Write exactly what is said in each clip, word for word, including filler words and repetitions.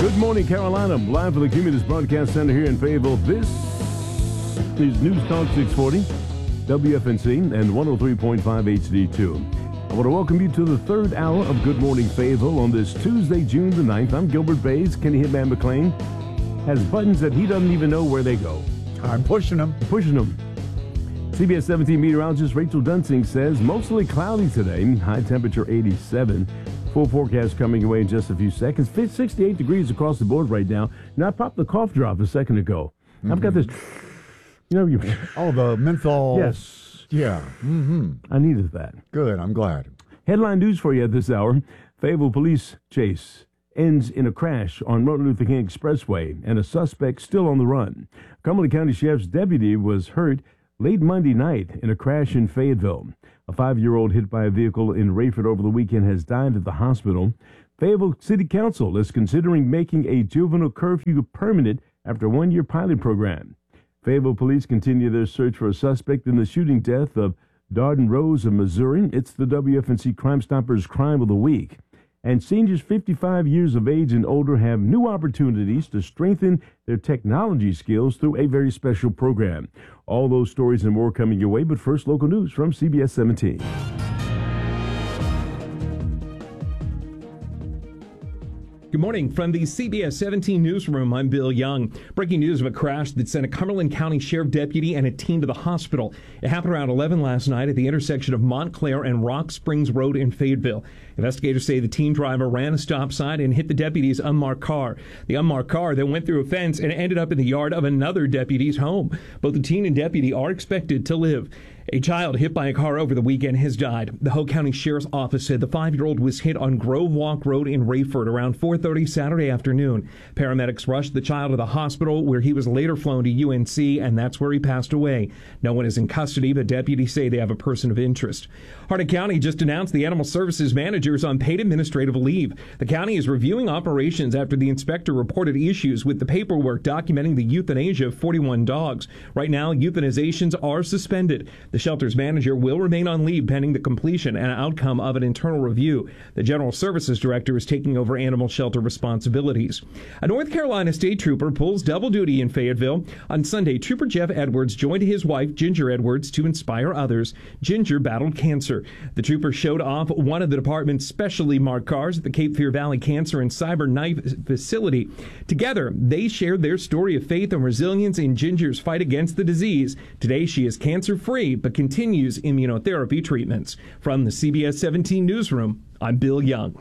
Good morning, Carolina. Live from the Cumulus Broadcast Center here in Fayetteville. This is News Talk six forty, W F N C, and one oh three point five H D two. I want to welcome you to the third hour of Good Morning Fayetteville on this Tuesday, June the ninth. I'm Gilbert Bays. Kenny Hitman McLean has buttons that he doesn't even know where they go. I'm pushing them. Pushing them. C B S seventeen meteorologist Rachel Dunsing says mostly cloudy today, high temperature eighty-seven. Full forecast coming away in just a few seconds. sixty-eight degrees across the board right now. Now, I popped the cough drop a second ago. Mm-hmm. I've got this, you know. You, oh, the menthol. Yes. Yeah. Mm-hmm. I needed that. Good. I'm glad. Headline news for you at this hour. Fayetteville police chase ends in a crash on Martin Luther King Expressway and a suspect still on the run. Cumberland County Sheriff's deputy was hurt late Monday night in a crash in Fayetteville. A five-year-old hit by a vehicle in Rayford over the weekend has died at the hospital. Fayetteville City Council is considering making a juvenile curfew permanent after a one-year pilot program. Fayetteville police continue their search for a suspect in the shooting death of Darden Rose of Missouri. It's the W F N C Crime Stoppers Crime of the Week. And seniors fifty-five years of age and older have new opportunities to strengthen their technology skills through a very special program. All those stories and more coming your way, but first, local news from C B S seventeen. Good morning from the C B S seventeen newsroom. I'm Bill Young. Breaking news of a crash that sent a Cumberland County Sheriff deputy and a team to the hospital. It happened around eleven last night at the intersection of Montclair and Rock Springs Road in Fayetteville. Investigators say the teen driver ran a stop sign and hit the deputy's unmarked car. The unmarked car then went through a fence and ended up in the yard of another deputy's home. Both the teen and deputy are expected to live. A child hit by a car over the weekend has died. The Hope County Sheriff's Office said the five-year-old was hit on Grove Walk Road in Rayford around four thirty Saturday afternoon. Paramedics rushed the child to the hospital, where he was later flown to U N C, and that's where he passed away. No one is in custody, but deputies say they have a person of interest. Hardin County just announced the Animal Services managers on paid administrative leave. The county is reviewing operations after the inspector reported issues with the paperwork documenting the euthanasia of forty-one dogs. Right now, euthanizations are suspended. The shelter's manager will remain on leave pending the completion and outcome of an internal review. The General Services Director is taking over animal shelter responsibilities. A North Carolina state trooper pulls double duty in Fayetteville. On Sunday, Trooper Jeff Edwards joined his wife, Ginger Edwards, to inspire others. Ginger battled cancer. The trooper showed off one of the department's specially marked cars at the Cape Fear Valley Cancer and Cyber Knife facility. Together, they shared their story of faith and resilience in Ginger's fight against the disease. Today, she is cancer-free, but continues immunotherapy treatments. From the C B S seventeen newsroom, I'm Bill Young.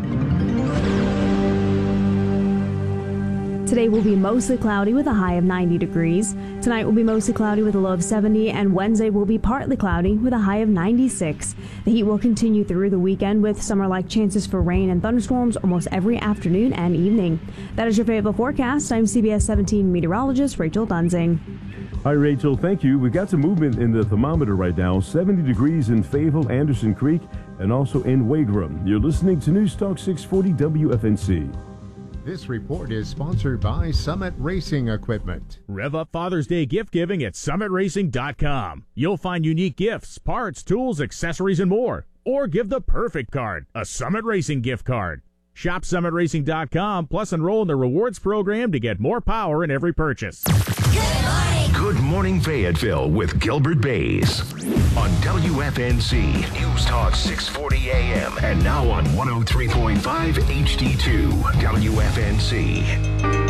Today will be mostly cloudy with a high of ninety degrees. Tonight will be mostly cloudy with a low of seventy, and Wednesday will be partly cloudy with a high of ninety-six. The heat will continue through the weekend with summer-like chances for rain and thunderstorms almost every afternoon and evening. That is your Fayetteville forecast. I'm C B S seventeen meteorologist Rachel Dunsing. Hi, Rachel. Thank you. We've got some movement in the thermometer right now. seventy degrees in Fayetteville, Anderson Creek, and also in Wagram. You're listening to News Talk six forty W F N C. This report is sponsored by Summit Racing Equipment. Rev up Father's Day gift giving at summit racing dot com. You'll find unique gifts, parts, tools, accessories, and more. Or give the perfect card, a Summit Racing gift card. Shop summit racing dot com, plus enroll in the rewards program to get more power in every purchase. Good morning. Good morning, Fayetteville with Gilbert Bays on W F N C News Talk six forty A M and now on one oh three point five H D two W F N C.